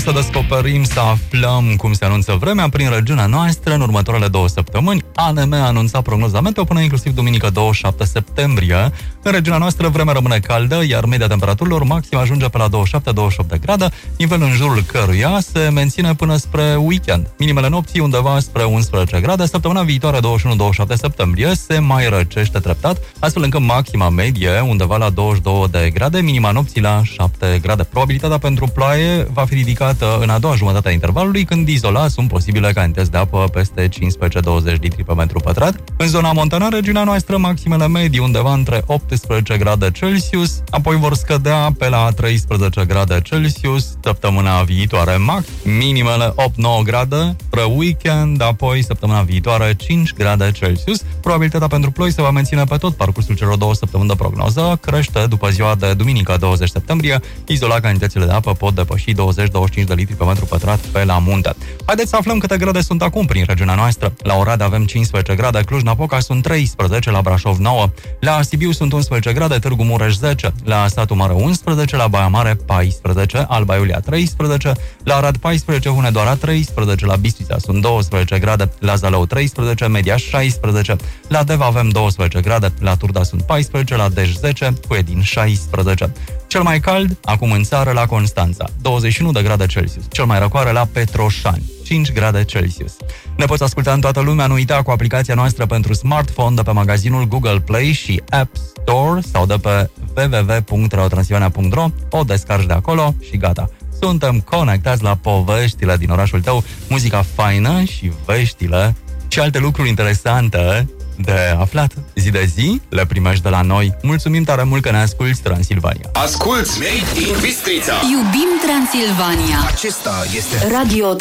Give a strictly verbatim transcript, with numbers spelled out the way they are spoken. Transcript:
să descoperim, să aflăm cum se anunță vremea prin regiunea noastră în următoarele două săptămâni. A N M a anunțat prognoza meteo până inclusiv duminică douăzeci și șapte septembrie. În regiunea noastră vremea rămâne caldă, iar media temperaturilor maxim ajunge pe la douăzeci și șapte douăzeci și opt de grade, nivel în jurul căruia se menține până spre weekend. Minimele nopții undeva spre unsprezece grade, săptămâna viitoare douăzeci și unu douăzeci și șapte septembrie se mai răcește treptat, astfel încât maxima medie undeva la douăzeci și două de grade, minima nopții la șapte grade. Probabilitatea pentru ploaie va fi ridicată în a doua jumătate a intervalului, când izolat sunt posibile cantități de apă peste cincisprezece douăzeci litri pe metru pătrat. În zona montană, regiunea noastră, maximele medii undeva între optsprezece grade Celsius, apoi vor scădea pe la treisprezece grade Celsius săptămâna viitoare, max, minimele opt nouă grade spre weekend, apoi săptămâna viitoare cinci grade Celsius. Probabilitatea pentru ploi se va menține pe tot parcursul celor două săptămâni de prognoză, crește după ziua de duminică douăzeci septembrie, izolat cantitățile de apă pot depăși douăzeci douăzeci și cinci de litri pe metru pătrat pe la munte. Haideți să aflăm câte grade sunt acum prin regiunea noastră. La Oradea avem cincisprezece grade, Cluj-Napoca sunt treisprezece, la Brașov nouă, la Sibiu sunt unsprezece grade, Târgu Mureș zece, la Satu Mare unsprezece, la Baia Mare paisprezece, Alba Iulia treisprezece, la Arad paisprezece, Hunedoara treisprezece, la Bistrița sunt douăsprezece grade, la Zalău treisprezece, Mediaș șaisprezece, la Deva avem douăsprezece grade, la Turda sunt paisprezece, la Dej zece, Huedin șaisprezece. Cel mai cald, acum în țară, la Constanța, douăzeci și unu de grade Celsius. Cel mai răcoare la Petroșani, cinci grade Celsius. Ne poți asculta în toată lumea, nu uita, cu aplicația noastră pentru smartphone de pe magazinul Google Play și App Store sau de pe w w w punct radio transilvania punct r o. O descarci de acolo și gata. Suntem conectați la poveștile din orașul tău, muzica faină și veștile și alte lucruri interesante de aflat zi de zi, le primești de la noi. Mulțumim tare mult că ne asculti, Transilvania. Asculți Made in Bistrița. Iubim Transilvania. Acesta este Radio